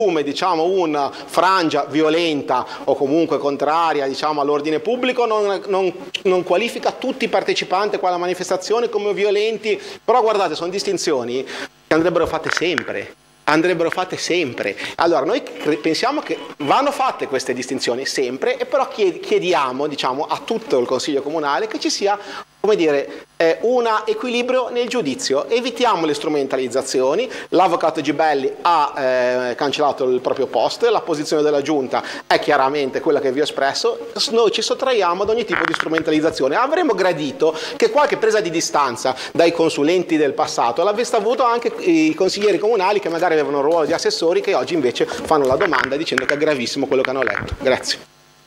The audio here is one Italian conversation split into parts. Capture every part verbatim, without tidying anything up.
diciamo una frangia violenta o comunque contraria, diciamo, all'ordine pubblico non, non, non qualifica tutti i partecipanti a quella manifestazione come violenti, però guardate, sono distinzioni che andrebbero fatte sempre. andrebbero fatte sempre. Allora noi pensiamo che vanno fatte queste distinzioni sempre, e però chiediamo, diciamo, a tutto il Consiglio Comunale che ci sia, come dire, eh, un equilibrio nel giudizio. Evitiamo le strumentalizzazioni. L'avvocato Gibelli ha eh, cancellato il proprio post, la posizione della Giunta è chiaramente quella che vi ho espresso, noi ci sottraiamo ad ogni tipo di strumentalizzazione. Avremmo gradito che qualche presa di distanza dai consulenti del passato l'avesse avuto anche i consiglieri comunali che magari avevano il ruolo di assessori, che oggi invece fanno la domanda dicendo che è gravissimo quello che hanno letto. Grazie.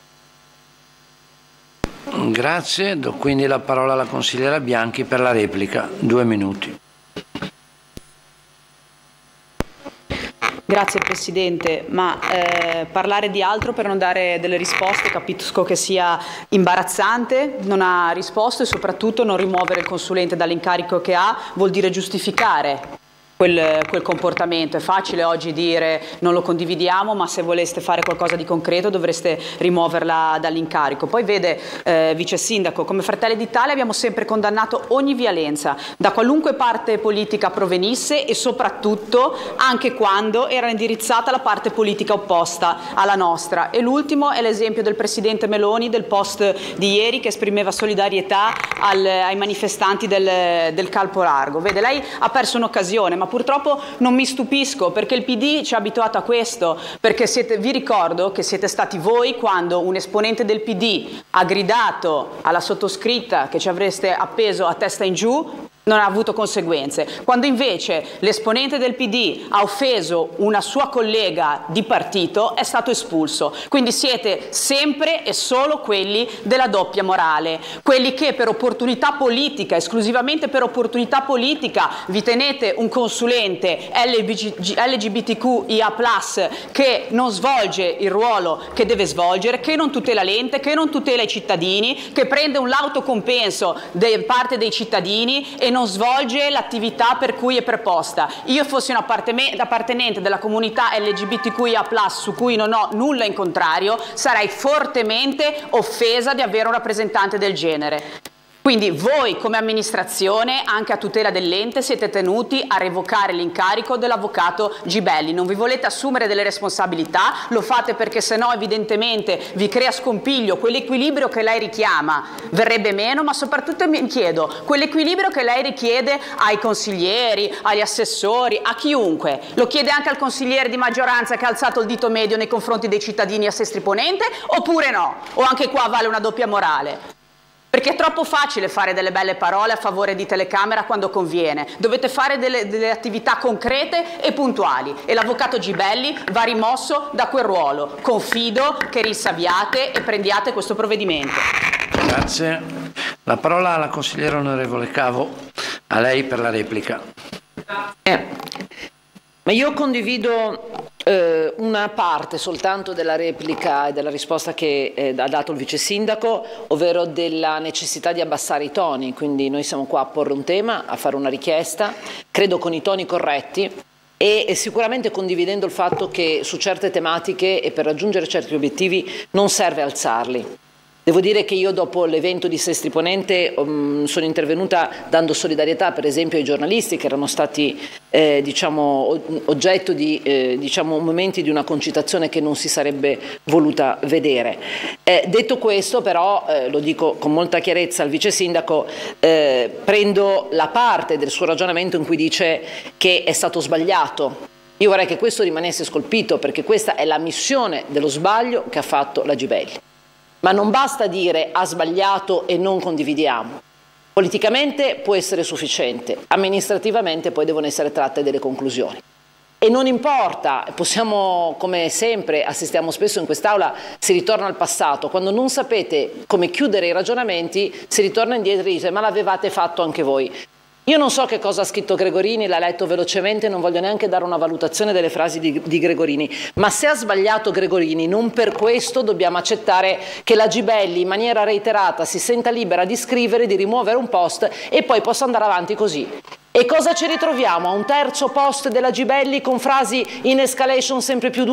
Grazie, do quindi la parola alla consigliera Bianchi per la replica. Due minuti. Grazie Presidente, ma eh, parlare di altro per non dare delle risposte capisco che sia imbarazzante. Non ha risposto e soprattutto non rimuovere il consulente dall'incarico che ha vuol dire giustificare Quel, quel comportamento. È facile oggi dire non lo condividiamo, ma se voleste fare qualcosa di concreto dovreste rimuoverla dall'incarico. Poi vede, eh, Vice Sindaco, come Fratelli d'Italia abbiamo sempre condannato ogni violenza, da qualunque parte politica provenisse e soprattutto anche quando era indirizzata alla parte politica opposta alla nostra. E l'ultimo è l'esempio del Presidente Meloni, del post di ieri, che esprimeva solidarietà al, ai manifestanti del, del Calpo Largo. Vede, lei ha perso un'occasione, ma purtroppo non mi stupisco, perché il P D ci ha abituato a questo, perché siete, vi ricordo che siete stati voi quando un esponente del P D ha gridato alla sottoscritta che ci avreste appeso a testa in giù, non ha avuto conseguenze, quando invece l'esponente del P D ha offeso una sua collega di partito è stato espulso. Quindi siete sempre e solo quelli della doppia morale, quelli che per opportunità politica, esclusivamente per opportunità politica, vi tenete un consulente L G B T Q I A plus, che non svolge il ruolo che deve svolgere, che non tutela l'ente, che non tutela i cittadini, che prende un lauto compenso da parte dei cittadini e non svolge l'attività per cui è preposta. Io fossi un appartenente della comunità L G B T Q I A plus, su cui non ho nulla in contrario, sarei fortemente offesa di avere un rappresentante del genere. Quindi voi come amministrazione, anche a tutela dell'ente, siete tenuti a revocare l'incarico dell'avvocato Gibelli. Non vi volete assumere delle responsabilità, lo fate perché sennò evidentemente vi crea scompiglio. Quell'equilibrio che lei richiama verrebbe meno, ma soprattutto mi chiedo, quell'equilibrio che lei richiede ai consiglieri, agli assessori, a chiunque, lo chiede anche al consigliere di maggioranza che ha alzato il dito medio nei confronti dei cittadini a sé striponente, oppure no? O anche qua vale una doppia morale? Perché è troppo facile fare delle belle parole a favore di telecamera quando conviene. Dovete fare delle, delle attività concrete e puntuali, e l'avvocato Gibelli va rimosso da quel ruolo. Confido che rinsabbiate e prendiate questo provvedimento. Grazie. La parola alla consigliera onorevole Cavo, a lei per la replica. Eh, ma io condivido eh, una parte soltanto della replica e della risposta che eh, ha dato il vice sindaco, ovvero della necessità di abbassare i toni. Quindi noi siamo qua a porre un tema, a fare una richiesta, credo con i toni corretti, e, e sicuramente condividendo il fatto che su certe tematiche e per raggiungere certi obiettivi non serve alzarli. Devo dire che io dopo l'evento di Sestri Ponente um, sono intervenuta dando solidarietà per esempio ai giornalisti che erano stati eh, diciamo, oggetto di eh, diciamo, momenti di una concitazione che non si sarebbe voluta vedere. Eh, detto questo però, eh, lo dico con molta chiarezza al vice sindaco, eh, prendo la parte del suo ragionamento in cui dice che è stato sbagliato. Io vorrei che questo rimanesse scolpito, perché questa è la missione dello sbaglio che ha fatto la Gibelli. Ma non basta dire ha sbagliato e non condividiamo. Politicamente può essere sufficiente, amministrativamente poi devono essere tratte delle conclusioni. E non importa, possiamo, come sempre assistiamo spesso in quest'Aula, si ritorna al passato. Quando non sapete come chiudere i ragionamenti, si ritorna indietro e dice ma l'avevate fatto anche voi. Io non so che cosa ha scritto Gregorini, l'ha letto velocemente, non voglio neanche dare una valutazione delle frasi di, di Gregorini, ma se ha sbagliato Gregorini, non per questo dobbiamo accettare che la Gibelli in maniera reiterata si senta libera di scrivere, di rimuovere un post e poi possa andare avanti così. E cosa ci ritroviamo? A un terzo post della Gibelli con frasi in escalation sempre più dure?